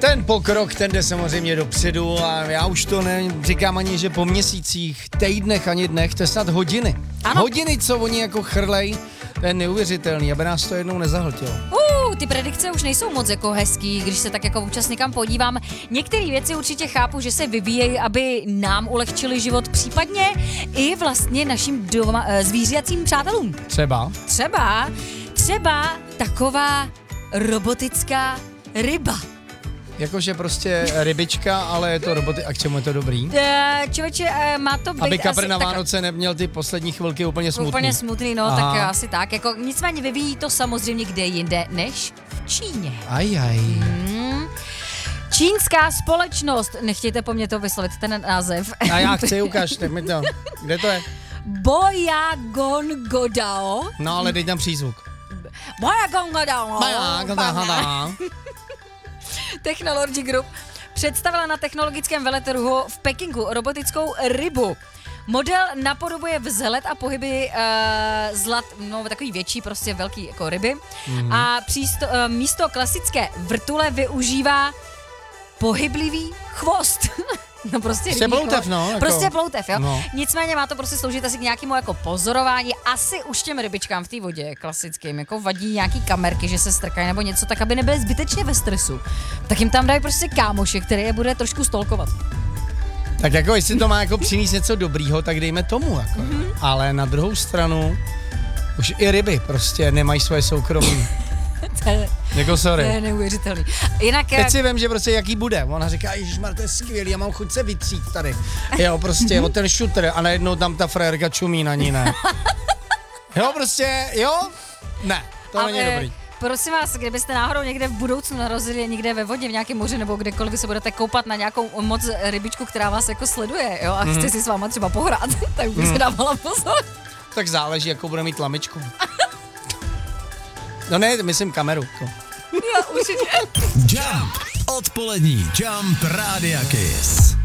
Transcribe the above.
Ten pokrok, ten jde samozřejmě dopředu a já už to říkám ani, že po měsících, týdnech ani dnech, to je snad hodiny. Ano. Hodiny, co oni jako chrlej, to je neuvěřitelný, aby nás to jednou nezahltilo. Ty predikce už nejsou moc jako hezký, když se tak jako občas někam podívám. Některé věci určitě chápu, že se vyvíjejí, aby nám ulehčili život, případně i vlastně našim zvířecím přátelům. Třeba taková robotická ryba. Jakože prostě rybička, ale je to roboty. A k čemu je to dobrý? Člověče, má to být aby Kapr asi na Vánoce neměl ty poslední chvilky úplně smutný. Úplně smutný, no, Aha. tak asi tak. Jako, nicméně vyvíjí to samozřejmě kde jinde, než v Číně. Čínská společnost, nechtějte po mně to vyslovit, ten název. A já chci, ukážte mi to. Kde to je? Boyagongodao. No, ale dej tam přízvuk. Boyagongodao. Boyagongodao. Technology Group představila na technologickém veletrhu v Pekingu robotickou rybu. Model napodobuje vzhled a pohyby takový větší, prostě velký jako ryby. A místo klasické vrtule využívá pohyblivý chvost. No prostě ploutev, no. Jako. Prostě ploutev, jo. No. Nicméně má to prostě sloužit asi k nějakému jako pozorování. Asi už těm rybičkám v té vodě klasickým jako vadí nějaký kamerky, že se strkají nebo něco, tak aby nebyly zbytečně ve stresu. Tak jim tam dají prostě kámoše, který je bude trošku stolkovat. Tak jako jestli to má jako přinést něco dobrýho, tak dejme tomu. Jako. Ale na druhou stranu už i ryby prostě nemají svoje soukromí. Jako sorry. To je neuvěřitelný. Jinak teď si vím, že prostě jaký bude. Ona říká, ježišmar, to je skvělý, já mám chuť se vytřít tady. Jo, prostě, o ten šutr a najednou tam ta frérka čumí na ní, ne. Jo, prostě, jo, ne, to není dobrý. Prosím vás, kdybyste náhodou někde v budoucnu narazili někde ve vodě, v nějakém moři nebo kdekoliv vy se budete koupat na nějakou moc rybičku, která vás jako sleduje, jo, a chce si s váma třeba pohrát, tak bych si dávala pozor. Tak záleží, jakou bude mít lamičku. No ne, myslím kameru. Jo, určitě. Jump, odpolední Jump Rádia Kiss.